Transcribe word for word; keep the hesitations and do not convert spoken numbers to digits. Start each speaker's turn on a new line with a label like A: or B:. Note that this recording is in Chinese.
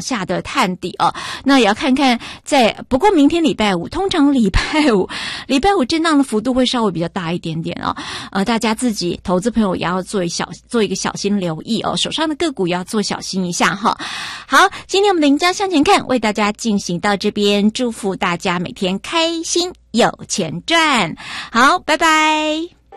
A: 下的探底哦。那也要看看在，不过明天礼拜五，通常礼拜五礼拜五震荡的幅度会稍微比较大一点点哦。呃，大家自己投资朋友也要做一小做一个小心留意哦，手上的个股也要做小心一下哈。好，今天我们的赢家向前看为大家进行到这边，祝福大家每天开心有钱赚。好，拜拜。